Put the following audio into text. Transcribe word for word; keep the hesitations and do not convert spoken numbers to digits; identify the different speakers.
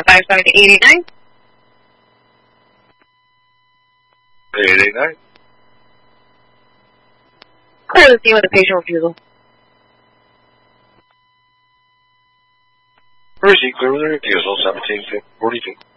Speaker 1: nine five seven eight eight nine.
Speaker 2: eight eight nine.
Speaker 1: Clear the scene with a patient refusal.
Speaker 2: Receive clear with a refusal, seventeen forty-two.